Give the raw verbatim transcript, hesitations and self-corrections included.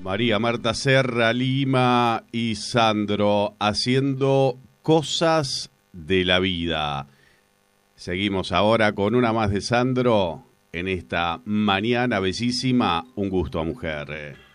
María Marta Serra, Lima y Sandro haciendo cosas de la vida. Seguimos ahora con una más de Sandro en esta mañana bellísima, Un gusto a mujer.